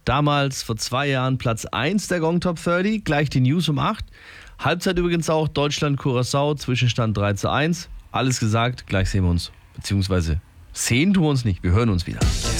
Damals vor 2 Jahren Platz 1 der Gong Top 30, gleich die News um 8. Halbzeit übrigens auch Deutschland-Curaçao, Zwischenstand 3:1. Alles gesagt, gleich sehen wir uns. Beziehungsweise sehen tun wir uns nicht, wir hören uns wieder.